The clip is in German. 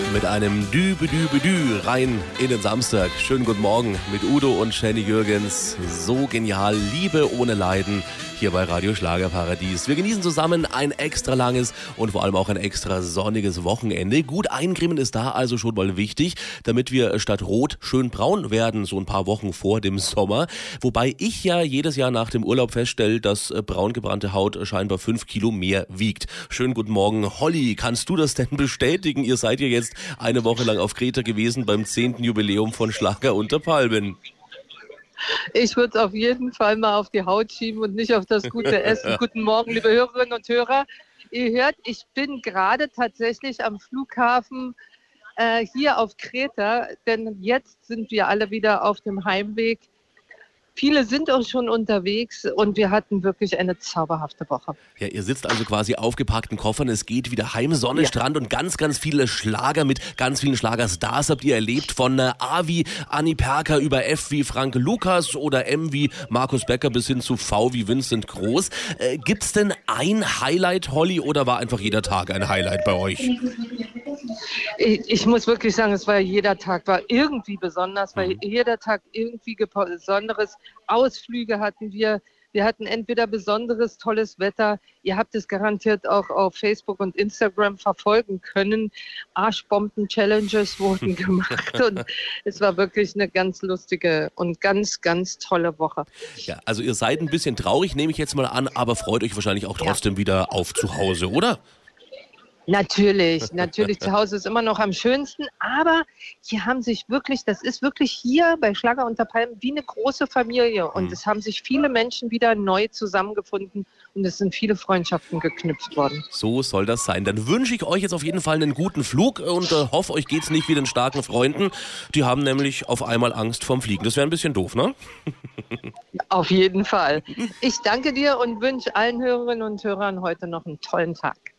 Mit einem Dü rein in den Samstag. Schönen guten Morgen mit Udo und Jenny Jürgens. So genial, Liebe ohne Leiden hier bei Radio Schlagerparadies. Wir genießen zusammen ein extra langes und vor allem auch ein extra sonniges Wochenende. Gut eincremen ist da also schon mal wichtig, damit wir statt rot schön braun werden, so ein paar Wochen vor dem Sommer. Wobei ich ja jedes Jahr nach dem Urlaub feststelle, dass braun gebrannte Haut scheinbar 5 Kilo mehr wiegt. Schönen guten Morgen, Holly. Kannst du das denn bestätigen? Ihr seid ja jetzt eine Woche lang auf Kreta gewesen beim 10. Jubiläum von Schlager unter Palmen. Ich würde es auf jeden Fall mal auf die Haut schieben und nicht auf das gute Essen. Guten Morgen, liebe Hörerinnen und Hörer. Ihr hört, ich bin gerade tatsächlich am Flughafen hier auf Kreta, denn jetzt sind wir alle wieder auf dem Heimweg. Viele sind auch schon unterwegs und wir hatten wirklich eine zauberhafte Woche. Ja, ihr sitzt also quasi aufgepackten Koffern, es geht wieder heim, Sonne, ja. Strand und ganz, ganz viele Schlager mit ganz vielen Schlagerstars habt ihr erlebt. Von A wie Anni Perker über F wie Frank Lukas oder M wie Markus Becker bis hin zu V wie Vincent Groß. Gibt's denn ein Highlight, Holly, oder war einfach jeder Tag ein Highlight bei euch? Ich muss wirklich sagen, es war jeder Tag war irgendwie besonders, weil jeder Tag irgendwie Besonderes. Ausflüge hatten wir. Wir hatten entweder besonderes, tolles Wetter. Ihr habt es garantiert auch auf Facebook und Instagram verfolgen können. Arschbomben-Challenges wurden gemacht und es war wirklich eine ganz lustige und ganz, ganz tolle Woche. Ja, also ihr seid ein bisschen traurig, nehme ich jetzt mal an, aber freut euch wahrscheinlich auch trotzdem wieder auf zu Hause, oder? Natürlich, zu Hause ist immer noch am schönsten, aber hier haben sich wirklich, das ist wirklich hier bei Schlager unter Palmen wie eine große Familie und es haben sich viele Menschen wieder neu zusammengefunden und es sind viele Freundschaften geknüpft worden. So soll das sein. Dann wünsche ich euch jetzt auf jeden Fall einen guten Flug und hoffe, euch geht's nicht wie den starken Freunden. Die haben nämlich auf einmal Angst vorm Fliegen. Das wäre ein bisschen doof, ne? Auf jeden Fall. Ich danke dir und wünsche allen Hörerinnen und Hörern heute noch einen tollen Tag.